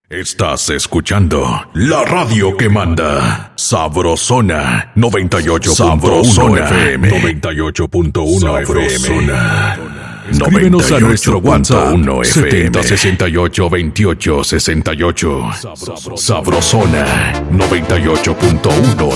Estás escuchando la radio que manda. Sabrosona 98.1 Sabrosona FM 98.1 FM. Escríbenos a nuestro WhatsApp 70682868. Sabrosona 98.1